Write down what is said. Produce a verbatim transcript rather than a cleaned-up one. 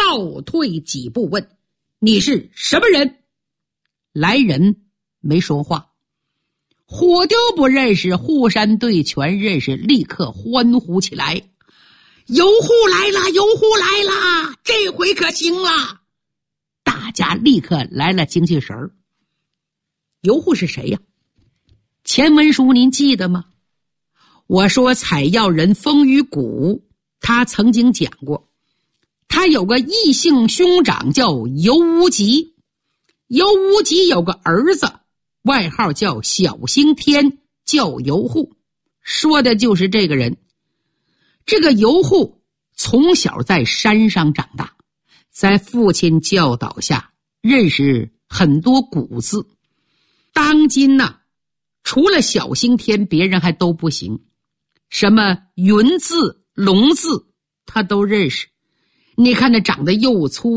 倒退几步问：你是什么人？来人没说话。火雕不认识，护山队全认识，立刻欢呼起来：游护来了，游护来了，这回可行了！大家立刻来了精气神儿。游护是谁呀？前文书您记得吗？我说采药人风雨谷，他曾经讲过，他有个异姓兄长叫游无极，游无极有个儿子，外号叫小星天，叫游护，说的就是这个人。这个游护从小在山上长大，在父亲教导下认识很多古字，当今呢、啊，除了小星天，别人还都不行。什么云字、龙字他都认识。你看他长得又粗